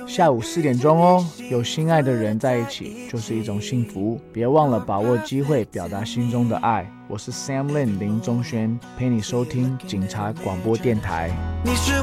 下午4点钟哦，有心爱的人在一起就是一种幸福，别忘了把握机会表达心中的爱。我是 Sam Lin 林宗轩，陪你收听警察广播电台。